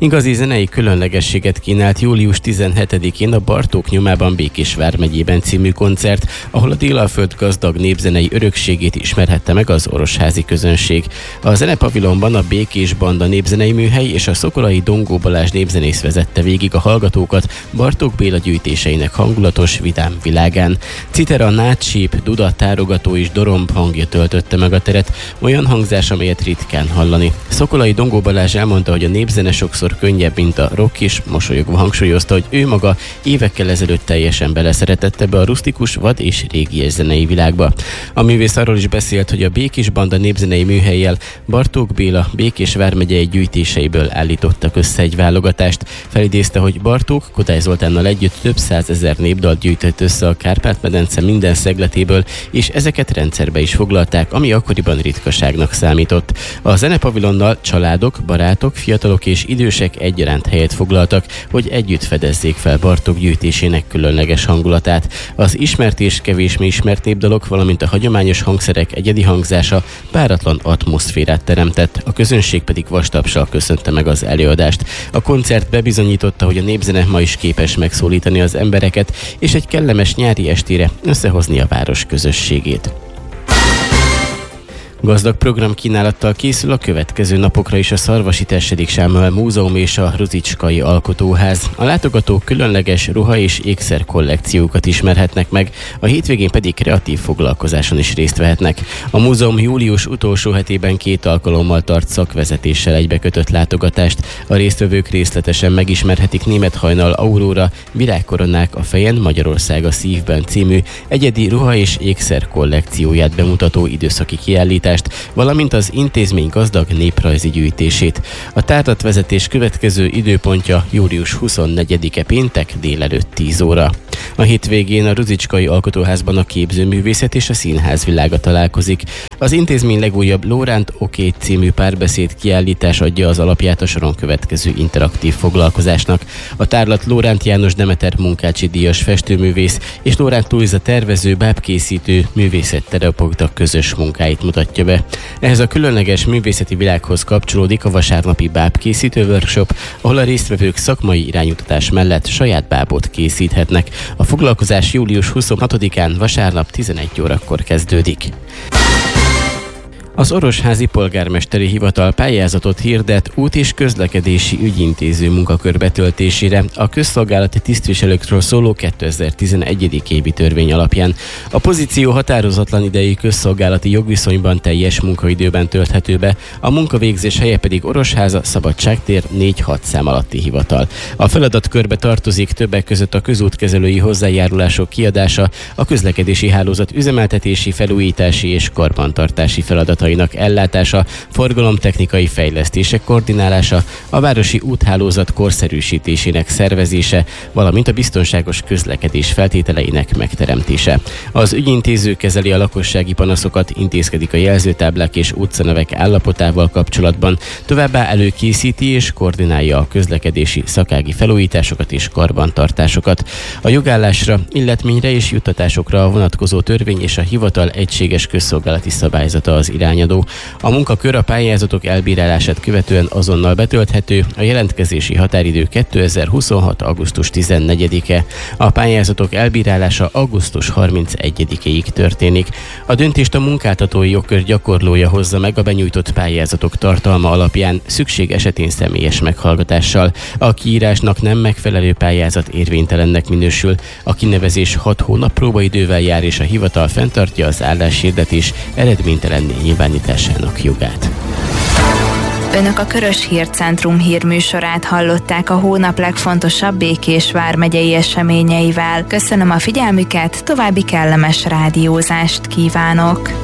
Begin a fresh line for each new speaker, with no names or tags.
Igazi zenei különlegességet kínált július 17-én a Bartók nyomában Békés vármegyében című koncert, ahol a Délalföld gazdag népzenei örökségét ismerhette meg az orosházi közönség. A zenepavilonban a Békés Banda népzenei műhely és a szokolai Dongó Balázs népzenész vezette végig a hallgatókat Bartók Béla gyűjtéseinek hangulatos, vidám világán. Citera, nátsíp, duda, tárogató és doromb hangja töltötte meg a teret, olyan hangzás, amelyet ritkán hallani. Szokolai Dongó Balázs elmondta, hogy a népzene sokszor könnyebb, mint a rock, is mosolyogva hangsúlyozta, hogy ő maga évekkel ezelőtt teljesen beleszeretett ebbe a rusztikus, vad és régies zenei világba. A művész arról is beszélt, hogy a Békés Banda népzenei műhellyel Bartók Béla Békés vármegyei gyűjtéseiből állítottak össze egy válogatást. Felidézte, hogy Bartók Kodály Zoltánnal együtt több százezer népdalt gyűjtött össze a Kárpát-medence minden szegletéből, és ezeket rendszerbe is foglalták, ami akkoriban ritkaságnak számított. A zenepavilonnal családok, barátok, fiatalok és idősek egyaránt helyet foglaltak, hogy együtt fedezzék fel Bartók gyűjtésének különleges hangulatát. Az ismert és kevésbé ismert népdalok, valamint a hagyományos hangszerek egyedi hangzása páratlan atmoszférát teremtett, a közönség pedig vastapssal köszönte meg az előadást. A koncert bebizonyította, hogy a népzene ma is képes megszólítani az embereket, és egy kellemes nyári estére összehozni a város közösségét. Gazdag programkínálattal készül a következő napokra is a Szarvasi Tessedik Sámuel Múzeum és a Ruzicskai Alkotóház. A látogatók különleges ruha- és ékszer kollekciókat ismerhetnek meg, a hétvégén pedig kreatív foglalkozáson is részt vehetnek. A múzeum július utolsó hetében 2 alkalommal tart szakvezetéssel egybekötött látogatást. A résztvevők részletesen megismerhetik Némethajnal Aurora Virágkoronák a fejen, Magyarország a szívben című egyedi ruha- és ékszer kollekcióját bemutató időszaki kiállítást, valamint az intézmény gazdag néprajzi gyűjtését. A tárlatvezetés következő időpontja július 24-e péntek délelőtt 10 óra. A hétvégén a Ruzicskai Alkotóházban a képzőművészet és a színház világa találkozik. Az intézmény legújabb Lóránt Oké című párbeszéd kiállítás adja az alapját a soron következő interaktív foglalkozásnak. A tárlat Lóránt János Demeter Munkácsi díjas festőművész és Lóránt Lujza tervező, bábkészítő, művészetterapeuta közös munkáit mutatja be. Ehhez a különleges művészeti világhoz kapcsolódik a vasárnapi bábkészítő workshop, ahol a résztvevők szakmai iránymutatás mellett saját bábot készíthetnek. A foglalkozás július 26-án vasárnap 11 órakor kezdődik. Az Orosházi Polgármesteri Hivatal pályázatot hirdet út- és közlekedési ügyintéző munkakör betöltésére a közszolgálati tisztviselőkről szóló 2011. évi törvény alapján. A pozíció határozatlan idejű közszolgálati jogviszonyban teljes munkaidőben tölthető be, a munkavégzés helye pedig Orosháza, Szabadságtér 4-6 szám alatti hivatal. A feladatkörbe tartozik többek között a közútkezelői hozzájárulások kiadása, a közlekedési hálózat üzemeltetési, felújítási és karbantartási feladat ellátása, forgalomtechnikai fejlesztések koordinálása, a városi úthálózat korszerűsítésének szervezése, valamint a biztonságos közlekedés feltételeinek megteremtése. Az ügyintéző kezeli a lakossági panaszokat, intézkedik a jelzőtáblák és utcanevek állapotával kapcsolatban, továbbá előkészíti és koordinálja a közlekedési szakági felújításokat és karbantartásokat. A jogállásra, illetményre és juttatásokra vonatkozó törvény és a hivatal egységes közszolgálati szabályzata az irányadó. A munkakör a pályázatok elbírálását követően azonnal betölthető, a jelentkezési határidő 2026. augusztus 14-e. A pályázatok elbírálása augusztus 31-ig történik. A döntést a munkáltatói jogkör gyakorlója hozza meg a benyújtott pályázatok tartalma alapján, szükség esetén személyes meghallgatással. A kiírásnak nem megfelelő pályázat érvénytelennek minősül. A kinevezés 6 hónap próbaidővel jár, és a hivatal fenntartja az álláshirdetés eredménytelenné nyilvánításának jogát.
Önök a Körös Hírcentrum hírműsorát hallották a hónap legfontosabb Békés vármegyei eseményeivel. Köszönöm a figyelmüket, további kellemes rádiózást kívánok!